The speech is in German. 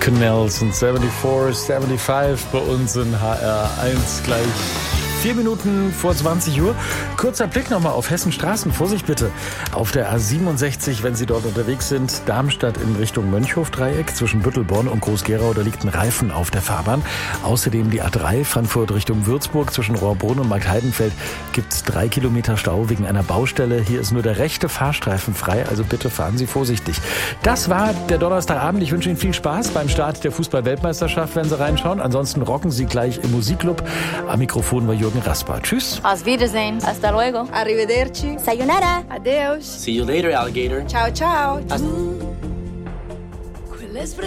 Canals und 74, 75 bei uns in HR1 gleich 4 Minuten vor 20 Uhr. Kurzer Blick nochmal auf Hessenstraßen. Vorsicht bitte. Auf der A67, wenn Sie dort unterwegs sind, Darmstadt in Richtung Mönchhof-Dreieck zwischen Büttelborn und Groß-Gerau, da liegt ein Reifen auf der Fahrbahn. Außerdem die A3 Frankfurt Richtung Würzburg zwischen Rohrbrunn und Marktheidenfeld gibt es 3 Kilometer Stau wegen einer Baustelle. Hier ist nur der rechte Fahrstreifen frei, also bitte fahren Sie vorsichtig. Das war der Donnerstagabend. Ich wünsche Ihnen viel Spaß beim Start der Fußball-Weltmeisterschaft, wenn Sie reinschauen. Ansonsten rocken Sie gleich im Musikclub. Am Mikrofon war Jürgen Rasper. Tschüss. Auf Wiedersehen. Hasta luego. Arrivederci. Sayonara. Adeus. See you later, alligator. Ciao, ciao.